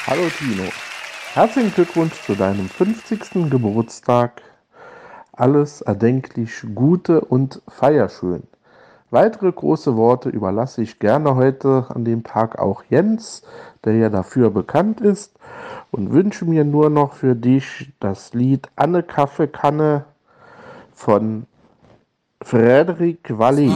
Hallo Tino, herzlichen Glückwunsch zu deinem 50. Geburtstag. Alles erdenklich Gute und feier schön. Weitere große Worte überlasse ich gerne heute an dem Tag auch Jens, der ja dafür bekannt ist, und wünsche mir nur noch für dich das Lied Anne Kaffeekanne von Frédéric Vallée.